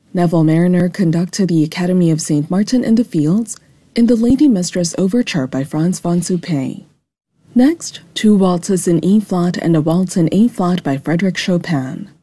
Neville Marriner conducted the Academy of St. Martin in the Fields in the Lady Mistress Overture by Franz von Suppé. Next, two waltzes in E-flat and a waltz in A-flat by Frédéric Chopin.